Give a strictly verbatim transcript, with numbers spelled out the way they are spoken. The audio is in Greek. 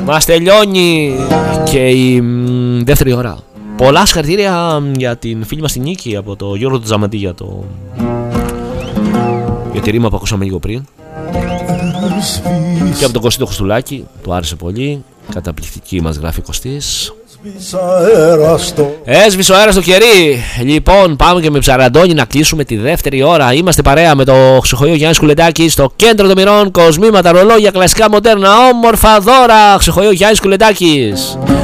Μας τελειώνει και η μ, δεύτερη ώρα. Πολλά συγχαρητήρια για την φίλη μας την Νίκη από το Γιώργο του Τζαμαντή για το για τη ρήμα που ακούσαμε λίγο πριν. Και από τον Κωστή το Χριστουλάκη, του άρεσε πολύ. Καταπληκτική μας γράφει Κωστής. Έσβησε ο αέρας στο κερί. Λοιπόν, πάμε και με Ψαραντώνη να κλείσουμε τη δεύτερη ώρα. Είμαστε παρέα με το Ξεχωριό Γιάννης Κουλεντάκης στο κέντρο των μοιρών. Κοσμήματα, ρολόγια, κλασικά, μοντέρνα, όμορφα δώρα. Ξεχωριό Γιάννης Κουλεντάκης.